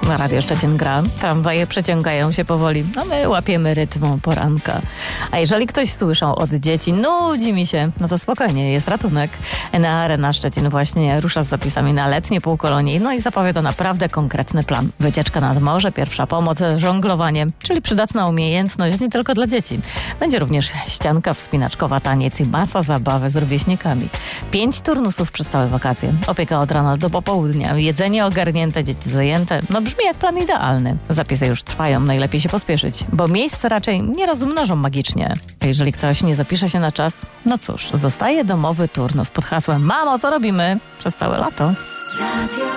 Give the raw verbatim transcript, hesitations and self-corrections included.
Radio Szczecin gra, tramwaje przeciągają się powoli, a my łapiemy rytm poranka. A jeżeli ktoś słyszał od dzieci, nudzi mi się, no to spokojnie, jest ratunek. Na Arena Szczecin właśnie rusza z zapisami na letnie półkolonie, no i zapowiada naprawdę konkretny plan. Wycieczka nad morze, pierwsza pomoc, żonglowanie, czyli przydatna umiejętność nie tylko dla dzieci. Będzie również ścianka wspinaczkowa, taniec i masa zabawy z rówieśnikami. Pięć turnusów przez całe wakacje. Opieka od rana do popołudnia, jedzenie ogarnięte, dzieci zajęte. No brzmi jak plan idealny. Zapisy już trwają, najlepiej się pospieszyć, bo miejsce raczej nie rozmnożą magicznie. A jeżeli ktoś nie zapisze się na czas, no cóż, zostaje domowy turnus pod hasłem: mamo, co robimy? Przez całe lato. Radio